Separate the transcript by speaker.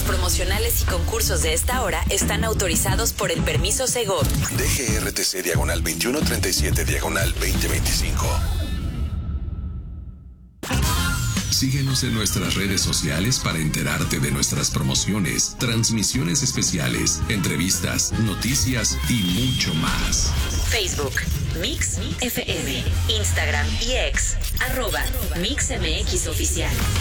Speaker 1: promocionales y concursos de esta hora están autorizados por el permiso Segov.
Speaker 2: DGRTC /2137/2025. Síguenos en nuestras redes sociales para enterarte de nuestras promociones, transmisiones especiales, entrevistas, noticias y mucho más.
Speaker 1: Facebook, Mix FM, Instagram y X, @MixMX Oficial.